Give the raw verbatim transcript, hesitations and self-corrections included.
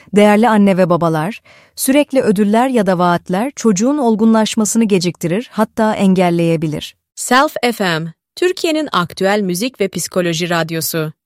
Değerli anne ve babalar, sürekli ödüller ya da vaatler çocuğun olgunlaşmasını geciktirir, hatta engelleyebilir. Self F M, Türkiye'nin aktüel müzik ve psikoloji radyosu.